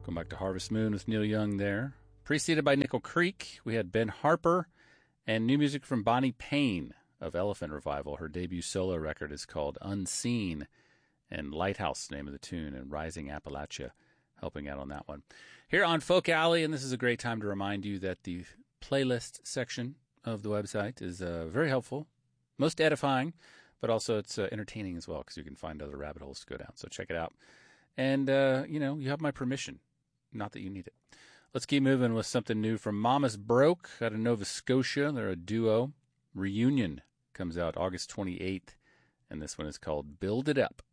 Welcome back to Harvest Moon with Neil Young there. Preceded by Nickel Creek, we had Ben Harper and new music from Bonnie Payne of Elephant Revival. Her debut solo record is called Unseen, and Lighthouse, name of the tune, and Rising Appalachia helping out on that one. Here on Folk Alley, and this is a great time to remind you that the playlist section of the website is very helpful, most edifying, but also it's entertaining as well because you can find other rabbit holes to go down. So check it out. And, you have my permission. Not that you need it. Let's keep moving with something new from Mama's Broke out of Nova Scotia. They're a duo. Reunion comes out August 28th, and this one is called Build It Up.